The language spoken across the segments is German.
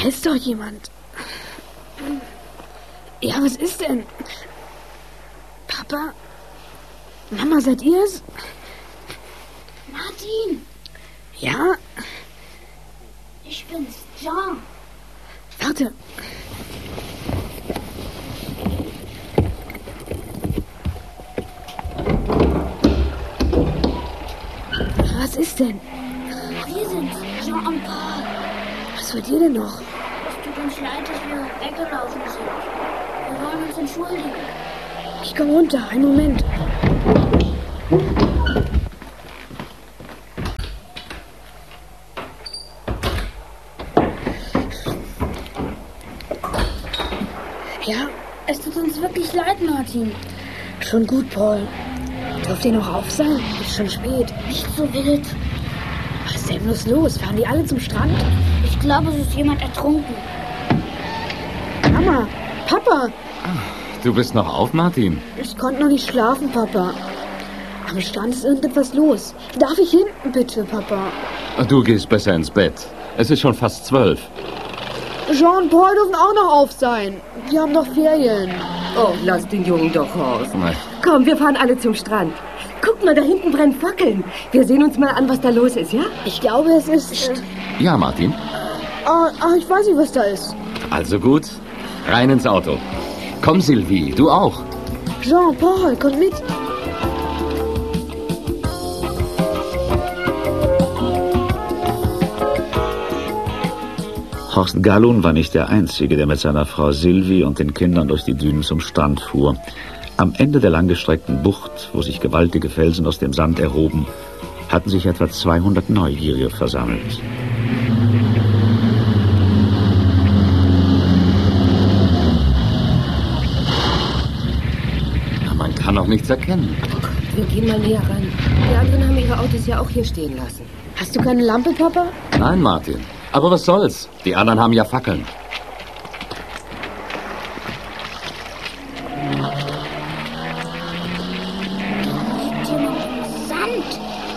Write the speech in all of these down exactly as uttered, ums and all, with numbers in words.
Da ist doch jemand. Ja, was ist denn? Papa? Mama, seid ihr es? Martin! Ja? Ich bin's, Jean. Warte. Was ist denn? Wir sind's, Jean und Paul. Was wollt ihr denn noch? Es tut uns leid, dass wir weggelaufen sind. Wir wollen uns entschuldigen. Ich komme runter, einen Moment. Ja? Es tut uns wirklich leid, Martin. Schon gut, Paul. Dürft ihr noch auf sein? Ist schon spät. Nicht so wild. Was ist denn bloß los? Fahren die alle zum Strand? Ich glaube, es ist jemand ertrunken. Mama, Papa. Du bist noch auf, Martin? Ich konnte noch nicht schlafen, Papa. Am Strand ist irgendetwas los. Darf ich hinten, bitte, Papa? Du gehst besser ins Bett. Es ist schon fast zwölf. Jean und Paul dürfen auch noch auf sein. Die haben doch Ferien. Oh, lass den Jungen doch raus. Nein. Komm, wir fahren alle zum Strand. Guck mal, da hinten brennen Fackeln. Wir sehen uns mal an, was da los ist, ja? Ich glaube, es ist... Äh, Ja, Martin. ah, ah, ich weiß nicht, was da ist. Also gut. Rein ins Auto. Komm, Sylvie, du auch. Jean, Paul, kommt mit. Horst Gallon war nicht der Einzige, der mit seiner Frau Sylvie und den Kindern durch die Dünen zum Strand fuhr. Am Ende der langgestreckten Bucht, wo sich gewaltige Felsen aus dem Sand erhoben, hatten sich etwa zweihundert Neugierige versammelt. Man kann auch nichts erkennen. Wir gehen mal näher ran. Die anderen haben ihre Autos ja auch hier stehen lassen. Hast du keine Lampe, Papa? Nein, Martin. Aber was soll's? Die anderen haben ja Fackeln. Liegt jemand im Sand?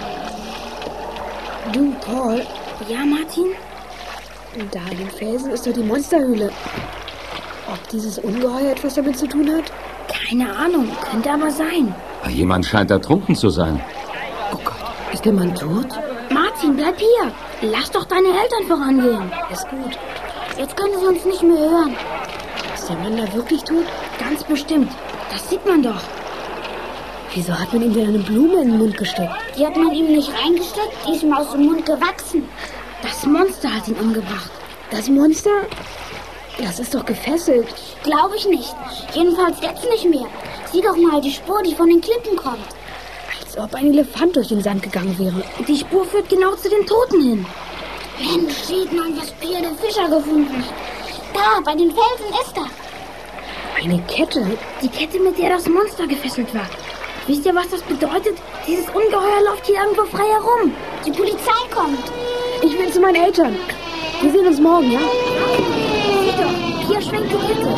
Du, Paul, Ja, Martin? da in den Felsen ist doch die Monsterhöhle. Ob dieses Ungeheuer etwas damit zu tun hat? Keine Ahnung, könnte aber sein. Jemand scheint ertrunken zu sein. Oh Gott, ist der Mann tot? Martin, bleib hier. Lass doch deine Eltern vorangehen. Ist gut. Jetzt können sie uns nicht mehr hören. Ist der Mann da wirklich tot? Ganz bestimmt. Das sieht man doch. Wieso hat man ihm denn eine Blume in den Mund gesteckt? Die hat man ihm nicht reingesteckt, die ist ihm aus dem Mund gewachsen. Das Monster hat ihn umgebracht. Das Monster? Das ist doch gefesselt. Glaube ich nicht. Jedenfalls jetzt nicht mehr. Sieh doch mal die Spur, die von den Klippen kommt. Als ob ein Elefant durch den Sand gegangen wäre. Die Spur führt genau zu den Toten hin. Mensch, sieht man, was Pierre der Fischer gefunden hat. Da, bei den Felsen ist er. Eine Kette? Die Kette, mit der das Monster gefesselt war. Wisst ihr, was das bedeutet? Dieses Ungeheuer läuft hier irgendwo frei herum. Die Polizei kommt. Ich will zu meinen Eltern. Wir sehen uns morgen, ja? Sieh doch, hier schwenkt die Kette.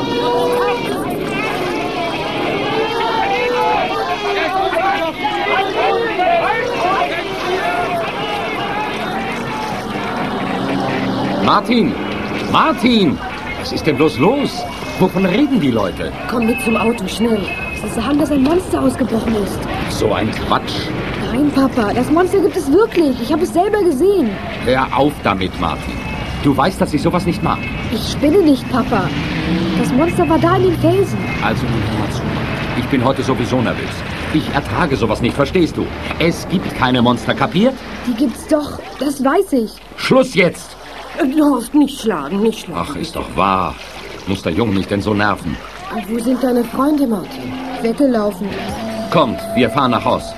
Martin! Martin! Was ist denn bloß los? Wovon reden die Leute? Komm mit zum Auto, schnell. Sie sagen, dass ein Monster ausgebrochen ist. So ein Quatsch. Nein, Papa, das Monster gibt es wirklich. Ich habe es selber gesehen. Hör auf damit, Martin. Du weißt, dass ich sowas nicht mag. Ich spinne nicht, Papa. Das Monster war da in den Felsen. Also nun hör mal zu. Ich bin heute sowieso nervös. Ich ertrage sowas nicht, verstehst du? Es gibt keine Monster, kapiert? Die gibt's doch, das weiß ich. Schluss jetzt! Du Horst, nicht schlagen, nicht schlagen. Ach, ist doch wahr. Muss der Junge mich denn so nerven? Und wo sind deine Freunde, Martin? Weggelaufen. Kommt, wir fahren nach Haus.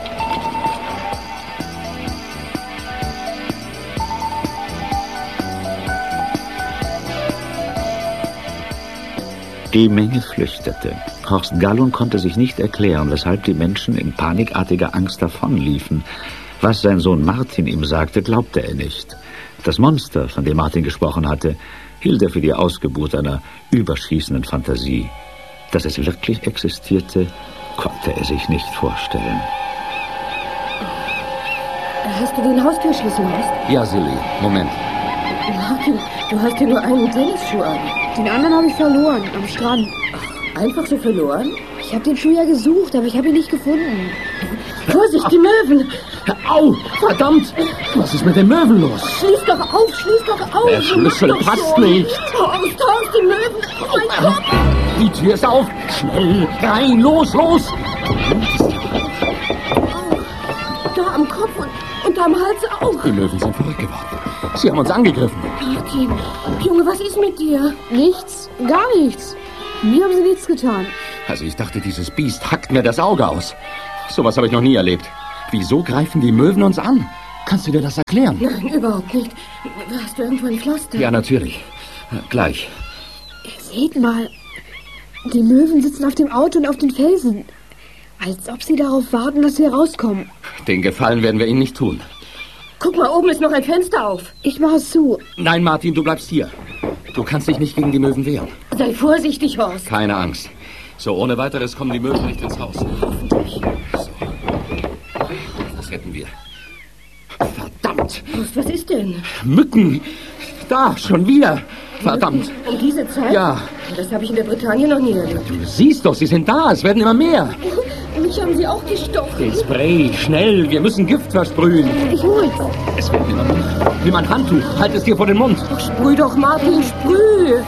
Die Menge flüchtete. Horst Gallon konnte sich nicht erklären, weshalb die Menschen in panikartiger Angst davonliefen. Was sein Sohn Martin ihm sagte, glaubte er nicht. Das Monster, von dem Martin gesprochen hatte, hielt er für die Ausgeburt einer überschießenden Fantasie. Dass es wirklich existierte, konnte er sich nicht vorstellen. Hast du den Haustürschlüssel, Horst? Ja, Silly, Moment. Martin, du hast hier nur einen Tennisschuh an. Den anderen habe ich verloren, am Strand. Einfach so verloren? Ich habe den Schuh ja gesucht, aber ich habe ihn nicht gefunden. Vorsicht, die Möwen! Au, verdammt! Was ist mit den Möwen los? Schließ doch auf, schließ doch auf! Der Schlüssel passt nicht. Horst, Horst, die Möwen! Oh mein Gott! Die Tür ist auf! Schnell, rein, los, los! Da am Kopf und, und am Hals auch. Die Möwen sind verrückt geworden. Sie haben uns angegriffen. Martin, Junge, was ist mit dir? Nichts, gar nichts. Mir haben sie nichts getan. Also ich dachte, dieses Biest hackt mir das Auge aus. Sowas habe ich noch nie erlebt. Wieso greifen die Möwen uns an? Kannst du dir das erklären? Nein, überhaupt nicht. Hast du irgendwo ein Pflaster? Ja, natürlich. Gleich. Seht mal, die Möwen sitzen auf dem Auto und auf den Felsen. Als ob sie darauf warten, dass wir rauskommen. Den Gefallen werden wir ihnen nicht tun. Guck mal, oben ist noch ein Fenster auf. Ich mache es zu. Nein, Martin, du bleibst hier. Du kannst dich nicht gegen die Möwen wehren. Sei vorsichtig, Horst. Keine Angst. So, ohne weiteres kommen die Möwen nicht ins Haus. Hoffentlich. So. Das retten wir. Verdammt! Horst, was ist denn? Mücken! Da, schon wieder! Verdammt! Um diese Zeit? Ja. Das habe ich in der Bretagne noch nie erlebt. Du siehst doch, sie sind da. Es werden immer mehr. Mich haben sie auch gestochen. Den Spray, schnell. Wir müssen Gift versprühen. Ich hol's. Es wird immer mehr. Nimm ein Handtuch. Halt es dir vor den Mund. Sprüh doch, Martin, sprüh!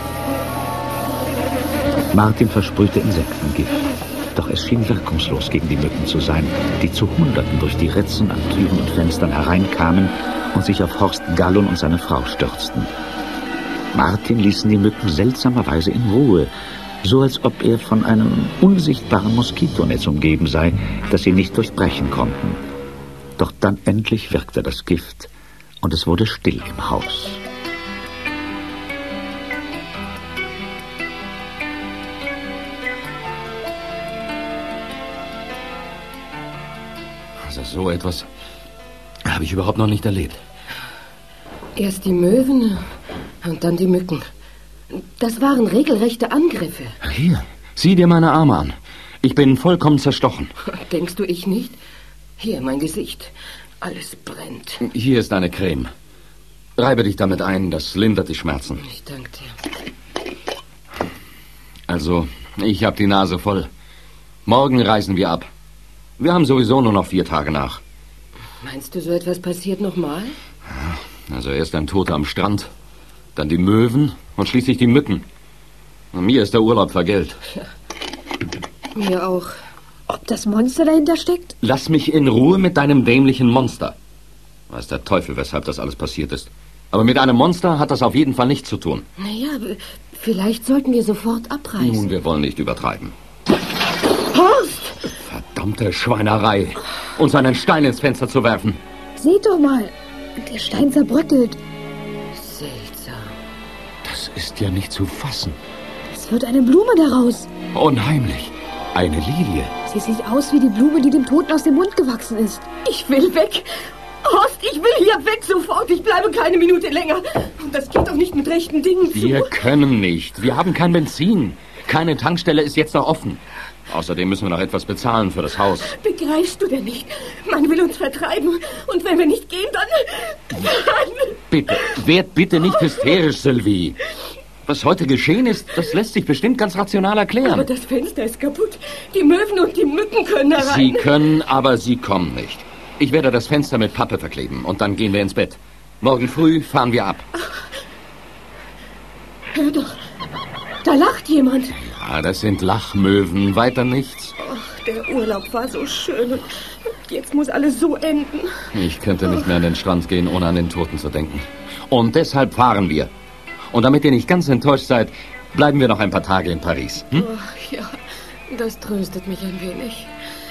Martin versprühte Insektengift. Doch es schien wirkungslos gegen die Mücken zu sein, die zu Hunderten durch die Ritzen an Türen und Fenstern hereinkamen und sich auf Horst Gallon und seine Frau stürzten. Martin ließen die Mücken seltsamerweise in Ruhe, so als ob er von einem unsichtbaren Moskitonetz umgeben sei, das sie nicht durchbrechen konnten. Doch dann endlich wirkte das Gift und es wurde still im Haus. Also so etwas habe ich überhaupt noch nicht erlebt. Erst die Möwen und dann die Mücken. Das waren regelrechte Angriffe. Hier, sieh dir meine Arme an. Ich bin vollkommen zerstochen. Denkst du, ich nicht? Hier, mein Gesicht. Alles brennt. Hier ist eine Creme. Reibe dich damit ein, das lindert die Schmerzen. Ich danke dir. Also, ich habe die Nase voll. Morgen reisen wir ab. Wir haben sowieso nur noch vier Tage nach. Meinst du, so etwas passiert nochmal? Also erst ein Toter am Strand, dann die Möwen und schließlich die Mücken. Und mir ist der Urlaub vergällt. Ja, mir auch. Ob das Monster dahinter steckt? Lass mich in Ruhe mit deinem dämlichen Monster. Weiß der Teufel, weshalb das alles passiert ist. Aber mit einem Monster hat das auf jeden Fall nichts zu tun. Naja, vielleicht sollten wir sofort abreisen. Nun, wir wollen nicht übertreiben. Horst! Verdammte Schweinerei, uns einen Stein ins Fenster zu werfen. Seht doch mal, der Stein zerbröckelt. Seltsam. Das ist ja nicht zu fassen. Es wird eine Blume daraus. Unheimlich. Eine Lilie. Sie sieht aus wie die Blume, die dem Toten aus dem Mund gewachsen ist. Ich will weg. Horst, ich will hier weg sofort. Ich bleibe keine Minute länger. Und das geht doch nicht mit rechten Dingen zu. Wir können nicht. Wir haben kein Benzin. Keine Tankstelle ist jetzt noch offen. Außerdem müssen wir noch etwas bezahlen für das Haus. Begreifst du denn nicht? Man will uns vertreiben. Und wenn wir nicht gehen, dann... dann... Bitte, werd bitte nicht hysterisch, Sylvie. Was heute geschehen ist, das lässt sich bestimmt ganz rational erklären. Aber das Fenster ist kaputt. Die Möwen und die Mücken können herein. Sie können, aber sie kommen nicht. Ich werde das Fenster mit Pappe verkleben und dann gehen wir ins Bett. Morgen früh fahren wir ab. Hör doch, da lacht jemand. Ja, das sind Lachmöwen, weiter nichts. Ach, der Urlaub war so schön und jetzt muss alles so enden. Ich könnte nicht mehr an den Strand gehen, ohne an den Toten zu denken. Und deshalb fahren wir. Und damit ihr nicht ganz enttäuscht seid, bleiben wir noch ein paar Tage in Paris. Hm? Ach, ja, das tröstet mich ein wenig.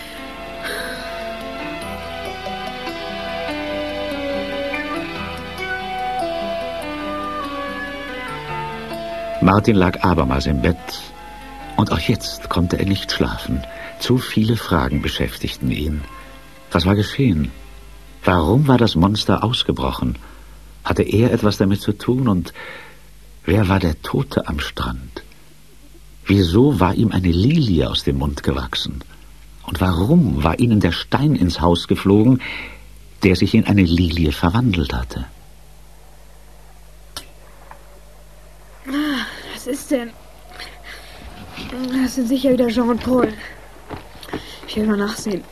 Martin lag abermals im Bett und auch jetzt konnte er nicht schlafen. Zu viele Fragen beschäftigten ihn. Was war geschehen? Warum war das Monster ausgebrochen? Hatte er etwas damit zu tun und wer war der Tote am Strand? Wieso war ihm eine Lilie aus dem Mund gewachsen? Und warum war ihnen der Stein ins Haus geflogen, der sich in eine Lilie verwandelt hatte? Was ist denn? Das sind sicher wieder Jean und Paul. Ich will mal nachsehen.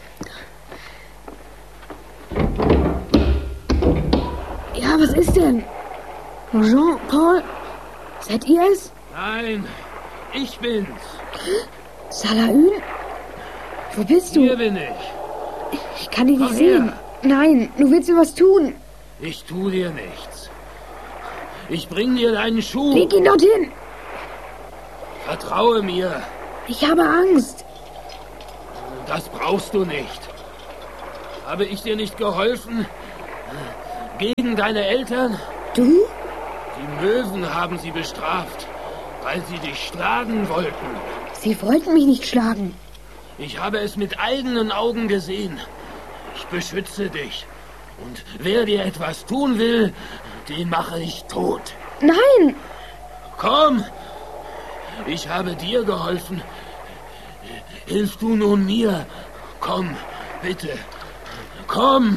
Ja, was ist denn? Jean, Paul? Seid ihr es? Nein, ich bin's. Salaün? Wo bist du? Hier bin ich. Ich kann dich nicht Komm sehen. her. Nein, du willst mir was tun. Ich tu dir nichts. Ich bring dir deinen Schuh. Leg ihn dorthin. Vertraue mir. Ich habe Angst. Das brauchst du nicht. Habe ich dir nicht geholfen? Gegen deine Eltern? Du? Die Möwen haben sie bestraft, weil sie dich schlagen wollten. Sie wollten mich nicht schlagen. Ich habe es mit eigenen Augen gesehen. Ich beschütze dich. Und wer dir etwas tun will, den mache ich tot. Nein! Komm! Ich habe dir geholfen. Hilf du nun mir. Komm, bitte. Komm!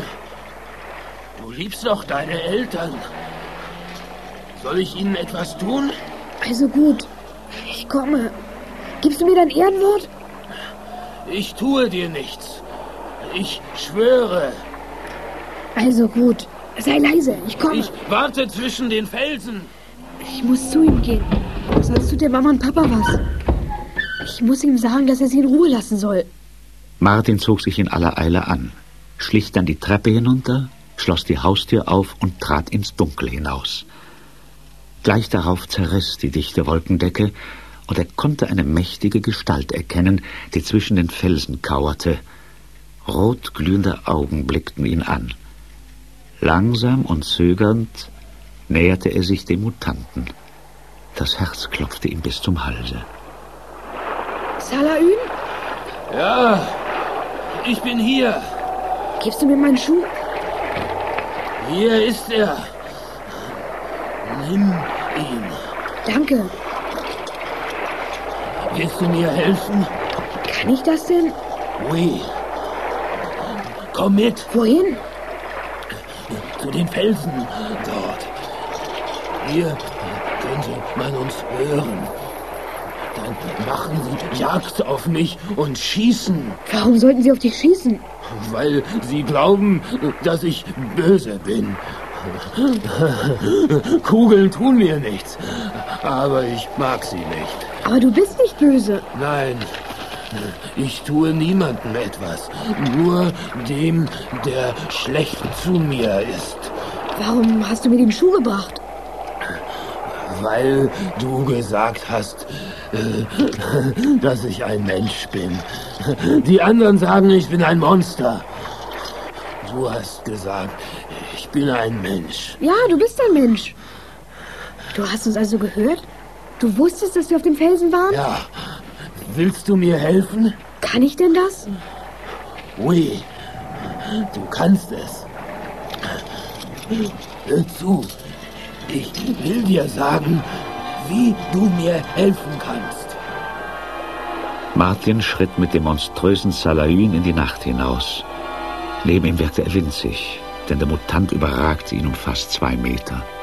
Du liebst doch deine Eltern. Soll ich ihnen etwas tun? Also gut, ich komme. Gibst du mir dein Ehrenwort? Ich tue dir nichts. Ich schwöre. Also gut, sei leise, ich komme. Ich warte zwischen den Felsen. Ich muss zu ihm gehen, sonst tut der Mama und Papa was. Ich muss ihm sagen, dass er sie in Ruhe lassen soll. Martin zog sich in aller Eile an, schlich dann die Treppe hinunter, schloss die Haustür auf und trat ins Dunkel hinaus. Gleich darauf zerriss die dichte Wolkendecke, und er konnte eine mächtige Gestalt erkennen, die zwischen den Felsen kauerte. Rotglühende Augen blickten ihn an. Langsam und zögernd näherte er sich dem Mutanten. Das Herz klopfte ihm bis zum Halse. Salaün? Ja, ich bin hier. Gibst du mir meinen Schuh? Hier ist er. Nimm ihn. Danke. Willst du mir helfen? Kann ich das denn? Oui. Komm mit. Wohin? Zu den Felsen dort. Hier könnte man uns hören. Dann machen sie Jagd auf mich und schießen. Warum sollten sie auf dich schießen? Weil sie glauben, dass ich böse bin. Kugeln tun mir nichts, aber ich mag sie nicht. Aber du bist nicht böse. Nein, ich tue niemandem etwas, nur dem, der schlecht zu mir ist. Warum hast du mir den Schuh gebracht? Weil du gesagt hast, äh, dass ich ein Mensch bin. Die anderen sagen, ich bin ein Monster. Du hast gesagt, ich bin ein Mensch. Ja, du bist ein Mensch. Du hast uns also gehört? Du wusstest, dass wir auf dem Felsen waren? Ja. Willst du mir helfen? Kann ich denn das? Oui. Du kannst es. Hör zu. Ich will dir sagen, wie du mir helfen kannst. Martin schritt mit dem monströsen Salaün in die Nacht hinaus. Neben ihm wirkte er winzig, denn der Mutant überragte ihn um fast zwei Meter.